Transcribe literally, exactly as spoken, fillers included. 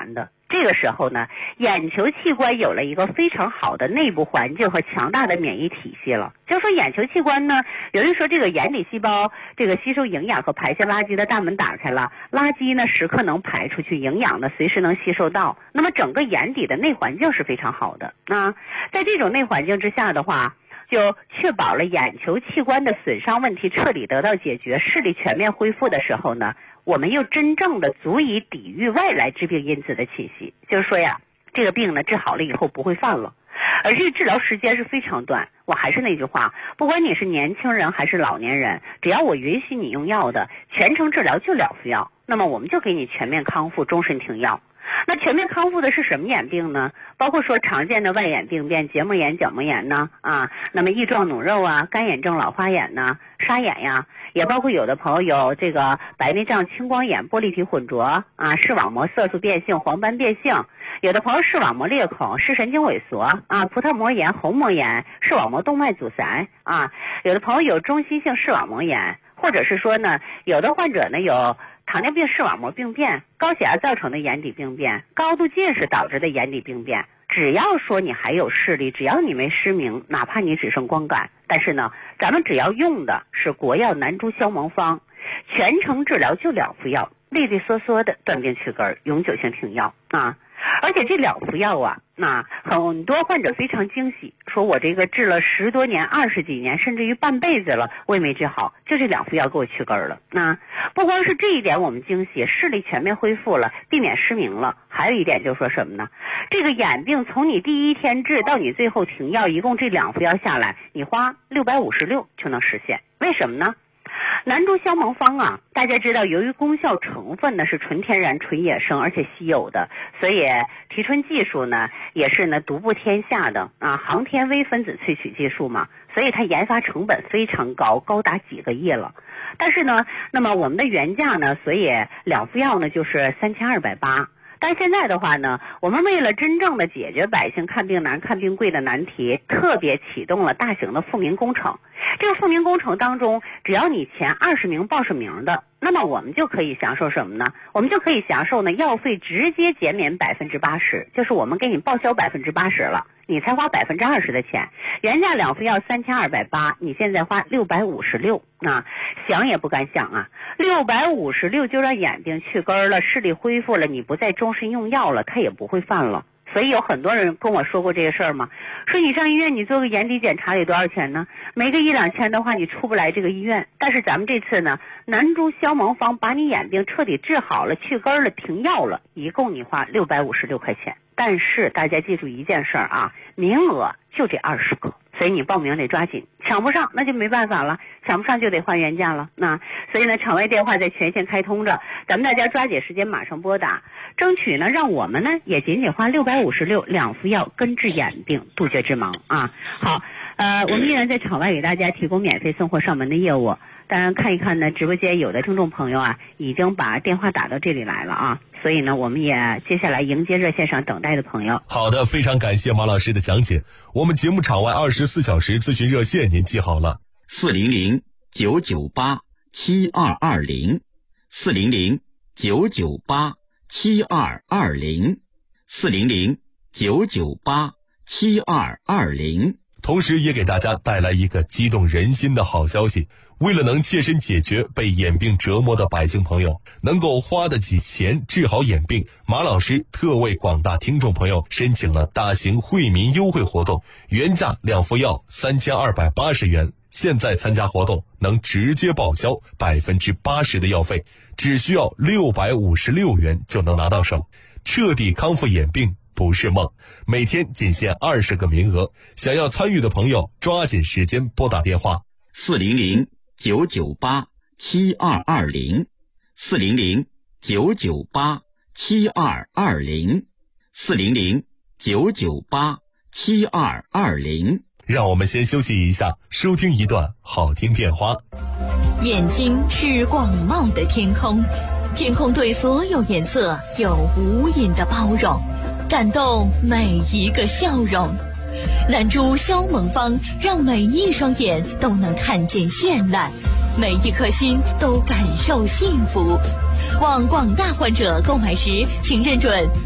难的。这个时候呢，眼球器官有了一个非常好的内部环境和强大的免疫体系了。就说眼球器官呢，有人说这个眼底细胞这个吸收营养和排泄垃圾的大门打开了，垃圾呢时刻能排出去，营养呢随时能吸收到，那么整个眼底的内环境是非常好的。那在这种内环境之下的话，就确保了眼球器官的损伤问题彻底得到解决，视力全面恢复的时候呢，我们又真正的足以抵御外来致病因子的侵袭。就是说呀，这个病呢治好了以后不会犯了，而这个治疗时间是非常短。我还是那句话，不管你是年轻人还是老年人，只要我允许你用药的，全程治疗就两副药，那么我们就给你全面康复，终身停药。那全面康复的是什么眼病呢？包括说常见的外眼病变，结膜炎、角膜炎呢，啊，那么翼状脓肉啊，干眼症、老花眼呢，沙眼呀，也包括有的朋友有这个白内障、青光眼、玻璃体混浊啊，视网膜色素变性、黄斑变性，有的朋友视网膜裂孔、视神经萎缩啊，葡萄膜炎、虹膜炎、视网膜动脉阻塞啊，有的朋友有中心性视网膜炎，或者是说呢，有的患者呢有糖尿病视网膜病变、高血压造成的眼底病变、高度近视导致的眼底病变。只要说你还有视力，只要你没失明，哪怕你只剩光感，但是呢，咱们只要用的是国药南珠消盲方，全程治疗就两副药，利利索索的断病去根，永久性停药啊。而且这两副药啊，那很多患者非常惊喜，说我这个治了十多年、二十几年，甚至于半辈子了，我也没治好，就这两副药给我去根了。那不光是这一点我们惊喜，视力全面恢复了，避免失明了。还有一点就是说什么呢？这个眼病从你第一天治到你最后停药，一共这两副药下来，你花六百五十六就能实现。为什么呢？南珠消盲方啊，大家知道，由于功效成分呢是纯天然、纯野生，而且稀有的，所以提纯技术呢也是呢独步天下的啊，航天微分子萃取技术嘛，所以它研发成本非常高，高达几个亿了。但是呢，那么我们的原价呢，所以两副药呢就是三千二百八。但是现在的话呢，我们为了真正的解决百姓看病难、看病贵的难题，特别启动了大型的富民工程。这个富民工程当中，只要你前二十名报上名的，那么我们就可以享受什么呢？我们就可以享受呢药费直接减免百分之八十，就是我们给你报销百分之八十了，你才花百分之二十的钱。原价两副药三千二百八，你现在花六百五十六，那想也不敢想啊！六百五十六就让眼病去根了，视力恢复了，你不再终身用药了，它也不会犯了。所以有很多人跟我说过这个事儿嘛，说你上医院你做个眼底检查得多少钱呢？没个一两千的话你出不来这个医院。但是咱们这次呢，南珠消盲方把你眼病彻底治好了，去根了，停药了，一共你花六百五十六块钱。但是大家记住一件事儿啊，名额就这二十个，所以你报名得抓紧，抢不上那就没办法了，抢不上就得换原价了。那所以呢，场外电话在全线开通着，咱们大家抓紧时间马上拨打，争取呢让我们呢也仅仅花六百五十六两副药根治眼病，杜绝致盲啊。好，呃，我们依然在场外给大家提供免费送货上门的业务。当然看一看呢，直播间有的听众朋友啊已经把电话打到这里来了啊，所以呢我们也接下来迎接热线上等待的朋友。 好的，非常感谢马老师的讲解。我们节目场外二十四小时咨询热线您记好了， 四零零九九八七二二零，四零零九九八七二二零，四零零九九八七二二零。 同时也给大家带来一个激动人心的好消息，为了能切身解决被眼病折磨的百姓朋友能够花得起钱治好眼病，马老师特为广大听众朋友申请了大型惠民优惠活动，原价两副药三千二百八十元，现在参加活动能直接报销百分之八十的药费，只需要六百五十六元就能拿到手，彻底康复眼病不是梦。每天仅限二十个名额，想要参与的朋友抓紧时间拨打电话四零零九九八七二二零，四零零九九八七二二零，四零零九九八七二二零。 让我们先休息一下，收听一段好听片花。 眼睛是广袤的天空，天空对所有颜色有无垠的包容，感动每一个笑容。南珠消盲方让每一双眼都能看见绚烂，每一颗心都感受幸福。望广大患者购买时，请认准